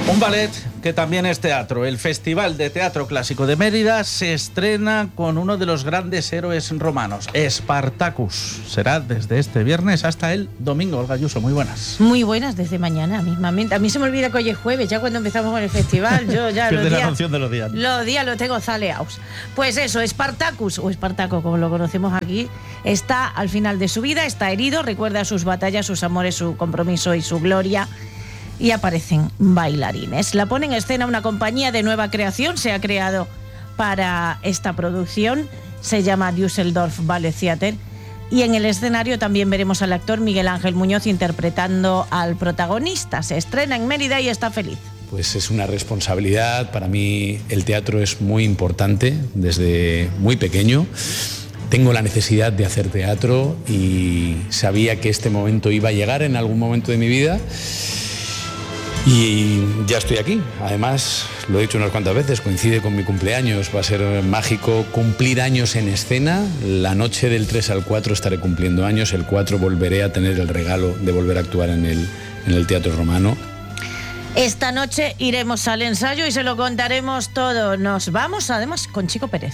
Un ballet que también es teatro. El Festival de Teatro Clásico de Mérida se estrena con uno de los grandes héroes romanos, Spartacus. Será desde este viernes hasta el domingo. Olga Ayuso, muy buenas. Muy buenas, desde mañana mismamente. A mí se me olvida que hoy es jueves, ya cuando empezamos con el festival. Yo ya Pierde la noción de los días. Los días los tengo zaleados. Pues eso, Spartacus, o Espartaco como lo conocemos aquí, está al final de su vida, está herido, recuerda sus batallas, sus amores, su compromiso y su gloria. Y aparecen bailarines. La pone en escena una compañía de nueva creación, se ha creado para esta producción, se llama Düsseldorf Ballet Theater, y en el escenario también veremos al actor Miguel Ángel Muñoz interpretando al protagonista. Se estrena en Mérida y está feliz. Pues es una responsabilidad, para mí el teatro es muy importante desde muy pequeño. Tengo la necesidad de hacer teatro y sabía que este momento iba a llegar en algún momento de mi vida. Y ya estoy aquí. Además, lo he dicho unas cuantas veces, coincide con mi cumpleaños. Va a ser mágico cumplir años en escena. La noche del 3 al 4 estaré cumpliendo años. El 4 volveré a tener el regalo de volver a actuar en el Teatro Romano. Esta noche iremos al ensayo y se lo contaremos todo. Nos vamos además con Chico Pérez.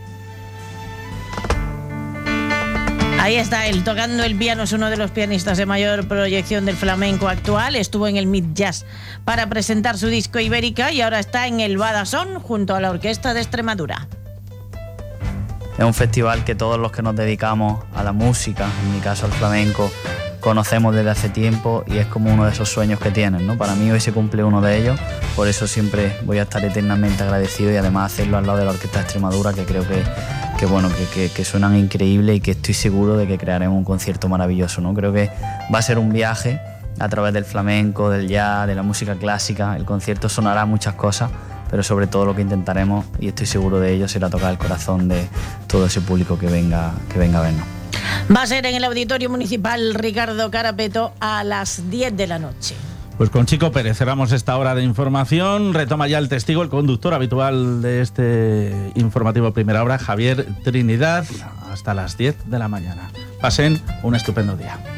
Ahí está él, tocando el piano, es uno de los pianistas de mayor proyección del flamenco actual. Estuvo en el Mid Jazz para presentar su disco Ibérica y ahora está en el Badason junto a la Orquesta de Extremadura. Es un festival que todos los que nos dedicamos a la música, en mi caso al flamenco, conocemos desde hace tiempo y es como uno de esos sueños que tienen, ¿no? Para mí hoy se cumple uno de ellos, por eso siempre voy a estar eternamente agradecido y además hacerlo al lado de la Orquesta de Extremadura, que creo que suenan increíbles y que estoy seguro de que crearemos un concierto maravilloso, ¿no? Creo que va a ser un viaje a través del flamenco, del jazz, de la música clásica. El concierto sonará muchas cosas, pero sobre todo lo que intentaremos, y estoy seguro de ello, será tocar el corazón de todo ese público que venga a vernos. Va a ser en el Auditorio Municipal Ricardo Carapeto a las 10 de la noche. Pues con Chico Pérez cerramos esta hora de información. Retoma ya el testigo, el conductor habitual de este informativo Primera Hora, Javier Trinidad, hasta las 10 de la mañana. Pasen un estupendo día.